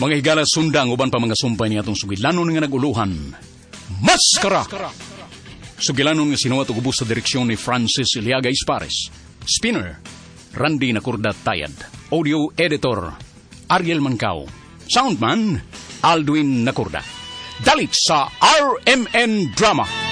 Mga higala sundang uban pa mga sumpay niya itong sugilanon nga naguluhan. Maskara! Sugilanon nga sinuwat ug ubos sa direksyon ni Francis Iliaga Ispares. Spinner, Randy Nakurda Tayad. Audio editor, Ariel Mancao. Soundman, Aldwin Nakurda. Dalit sa RMN Drama.